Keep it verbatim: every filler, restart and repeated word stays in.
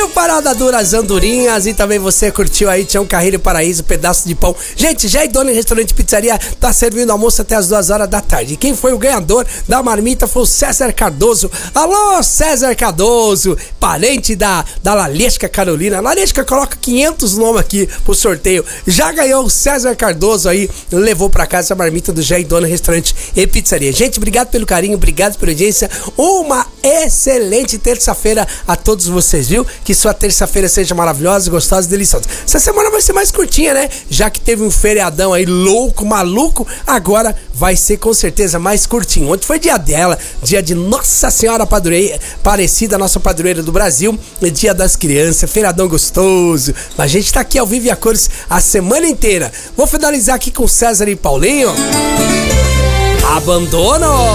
Viu Parada Dura, as andorinhas, e também você curtiu aí Tião Carreiro Paraíso, pedaço de pão. Gente, já é dono em restaurante pizzaria, tá servindo almoço até as duas horas da tarde. E quem foi o ganhador da marmita foi o César Cardoso. Alô, César Cardoso, parente da, da Lalesca Carolina. A Lalesca coloca quinhentos nomes aqui pro sorteio. Já ganhou o César Cardoso aí, levou pra casa a marmita do Jair Dona Restaurante e Pizzaria. Gente, obrigado pelo carinho, obrigado pela audiência. Uma excelente terça-feira a todos vocês, viu? Que sua terça-feira seja maravilhosa, gostosa e deliciosa. Essa semana vai ser mais curtinha, né? Já que teve um feriadão aí louco, maluco, agora vai ser com certeza mais curtinho. Ontem foi dia dela, dia de Nossa Senhora Padroeira, Aparecida, nossa padroeira do Brasil, dia das crianças, feriadão gostoso. A gente tá aqui ao vivo e a cores a semana inteira. Vou finalizar aqui com César e Paulinho. Abandono!